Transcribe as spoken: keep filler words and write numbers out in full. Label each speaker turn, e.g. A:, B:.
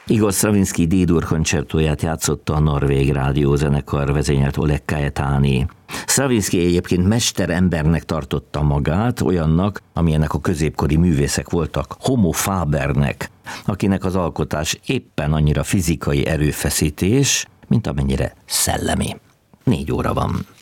A: Igor Stravinsky D-dur koncertóját játszotta a norvég rádiózenekar, vezényelt Oleg Kajetáni. Stravinsky egyébként mesterembernek tartotta magát, olyannak, amilyenek a középkori művészek voltak, homo fabernek, akinek az alkotás éppen annyira fizikai erőfeszítés, mint amennyire szellemi. Négy óra van.